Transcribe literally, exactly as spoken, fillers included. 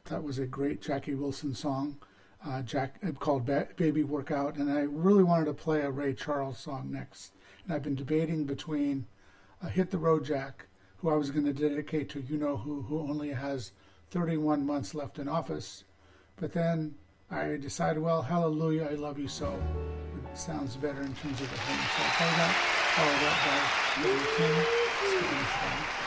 That was a great Jackie Wilson song, uh, Jack called ba- Baby Workout, and I really wanted to play a Ray Charles song next. And I've been debating between uh, Hit the Road Jack, who I was going to dedicate to you-know-who, who only has thirty-one months left in office. But then I decided, well, Hallelujah, I Love You So. It sounds better in terms of the hymn. So I played that, followed up by Larry King, Skinny Fun.